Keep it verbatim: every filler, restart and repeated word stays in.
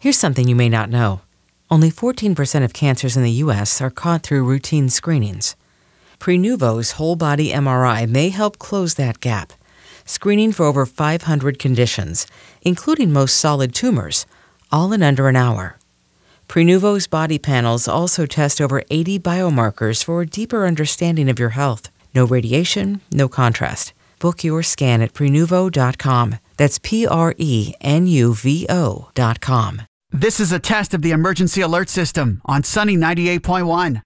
Here's something you may not know. Only fourteen percent of cancers in the U S are caught through routine screenings. Prenuvo's whole-body M R I may help close that gap, screening for over five hundred conditions, including most solid tumors, all in under an hour. Prenuvo's body panels also test over eighty biomarkers for a deeper understanding of your health. No radiation, no contrast. Book your scan at Prenuvo dot com. That's P R E N U V O dot com. This is a test of the emergency alert system on Sunny ninety-eight point one.